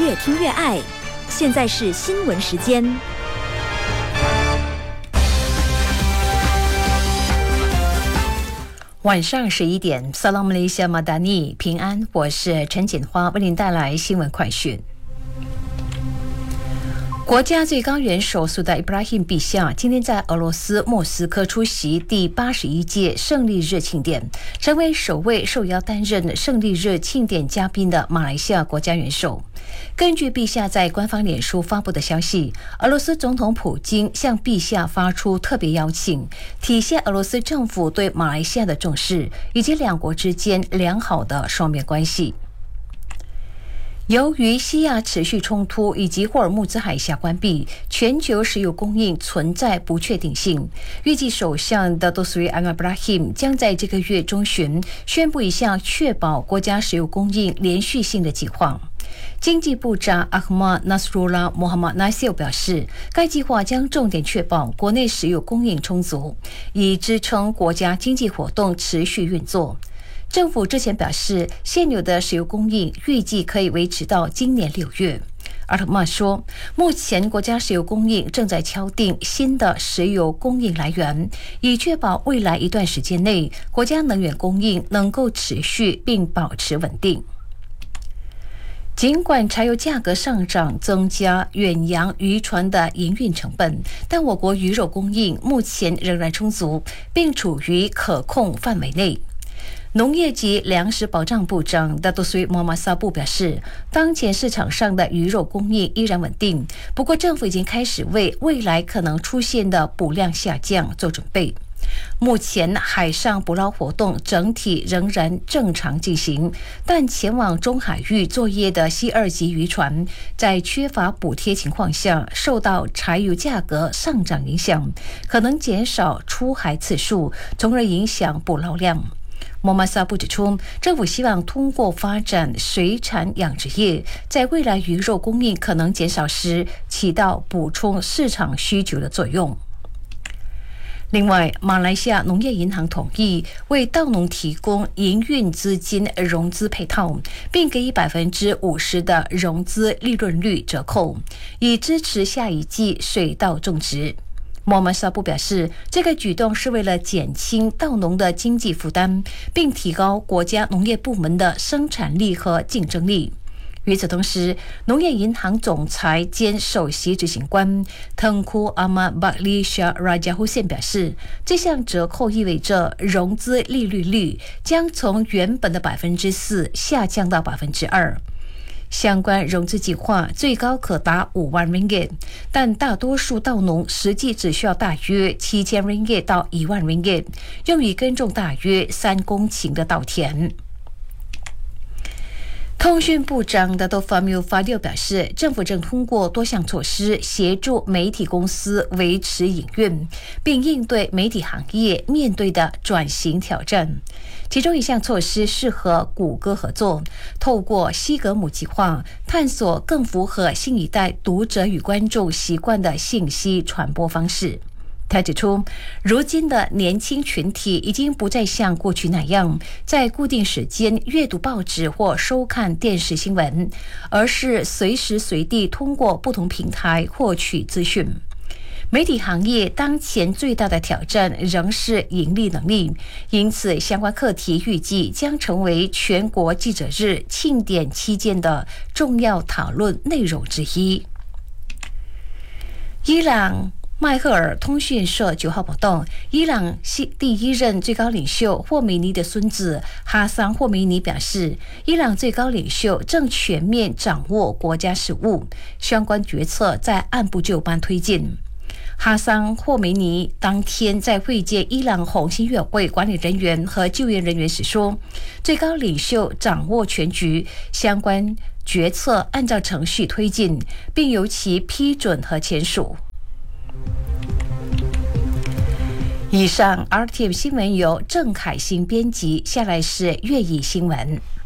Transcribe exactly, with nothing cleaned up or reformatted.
越听越爱。现在是新闻时间。 晚上十一点 ，Salam Malaysia Madani 平安，我是陈锦花，为您带来新闻快讯。国家最高元首苏丹伊布拉欣陛下今天在俄罗斯莫斯科出席第八十一届胜利日庆典，成为首位受邀担任胜利日庆典嘉宾的马来西亚国家元首。根据陛下在官方脸书发布的消息，俄罗斯总统普京向陛下发出特别邀请，体现俄罗斯政府对马来西亚的重视，以及两国之间良好的双边关系。由于西亚持续冲突以及霍尔木兹海峡关闭，全球石油供应存在不确定性。预计首相的多苏里安瓦布拉欣将在这个月中旬宣布一项确保国家石油供应连续性的计划。经济部长阿赫玛纳斯鲁拉·穆罕默纳西尔表示，该计划将重点确保国内石油供应充足，以支撑国家经济活动持续运作。政府之前表示，现有的石油供应预计可以维持到今年六月。阿特玛说，目前国家石油供应正在敲定新的石油供应来源，以确保未来一段时间内国家能源供应能够持续并保持稳定。尽管柴油价格上涨增加远洋渔船的营运成本，但我国鱼肉供应目前仍然充足，并处于可控范围内。农业及粮食保障部长达多苏莫马萨布表示，当前市场上的鱼肉供应依然稳定，不过政府已经开始为未来可能出现的捕量下降做准备。目前海上捕捞活动整体仍然正常进行，但前往中海域作业的 C 二级渔船在缺乏补贴情况下，受到柴油价格上涨影响，可能减少出海次数，从而影响捕捞量。莫马萨布指出，政府希望通过发展水产养殖业，在未来鱼肉供应可能减少时，起到补充市场需求的作用。另外，马来西亚农业银行同意为稻农提供营运资金融资配套，并给予百分之五十的融资利润率折扣，以支持下一季水稻种植。莫马萨布表示，这个举动是为了减轻稻农的经济负担，并提高国家农业部门的生产力和竞争力。与此同时，农业银行总裁兼首席执行官腾库阿玛巴利沙拉加胡线表示，这项折扣意味着融资利率率将从原本的百分之四下降到百分之二。相关融资计划最高可达五万 ringgit， 但大多数稻农实际只需要大约七千 ringgit 到一万 ringgit， 用于耕种大约三公顷的稻田。通讯部长达多法缪法六表示，政府正通过多项措施协助媒体公司维持营运，并应对媒体行业面对的转型挑战。其中一项措施是和谷歌合作，透过西格姆计划探索更符合新一代读者与观众习惯的信息传播方式。他指出，如今的年轻群体已经不再像过去那样在固定时间阅读报纸或收看电视新闻，而是随时随地通过不同平台获取资讯。媒体行业当前最大的挑战仍是盈利能力，因此相关课题预计将成为全国记者日庆典期间的重要讨论内容之一。伊朗迈赫尔通讯社九号报道，伊朗第一任最高领袖霍梅尼的孙子哈桑霍梅尼表示，伊朗最高领袖正全面掌握国家事务，相关决策在按部就班推进。哈桑霍梅尼当天在会见伊朗红新月会管理人员和救援人员时说，最高领袖掌握全局，相关决策按照程序推进，并由其批准和签署。以上 R T M 新闻由郑凯欣编辑，下来是粤语新闻。